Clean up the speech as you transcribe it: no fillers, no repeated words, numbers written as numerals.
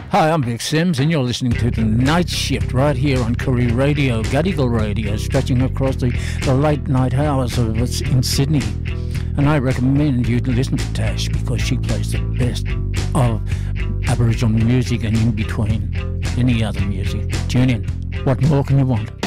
Hi, I'm Vic Sims, and you're listening to The Night Shift right here on Koori Radio, Gadigal Radio, stretching across the late night hours of us in Sydney. And I recommend you to listen to Tash because she plays the best of Aboriginal music and in between any other music. Tune in. What more can you want?